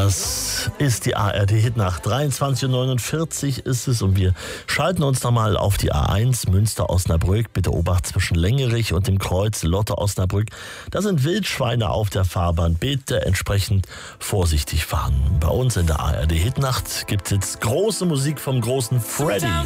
Das ist die ARD-Hitnacht. 23:49 ist es und wir schalten uns nochmal auf die A1 Münster-Osnabrück. Bitte Obacht zwischen Längerich und dem Kreuz Lotte-Osnabrück. Da sind Wildschweine auf der Fahrbahn. Bitte entsprechend vorsichtig fahren. Bei uns in der ARD-Hitnacht gibt es jetzt große Musik vom großen Freddy.